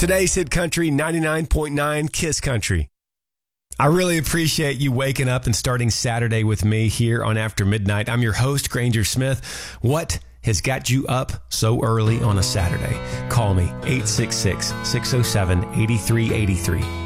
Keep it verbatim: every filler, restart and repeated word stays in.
Today's Hit Country ninety-nine point nine Kiss Country. I really appreciate you waking up and starting Saturday with me here on After Midnight. I'm your host, Granger Smith. What has got you up so early on a Saturday? Call me, eight six six, six oh seven, eight three eight three.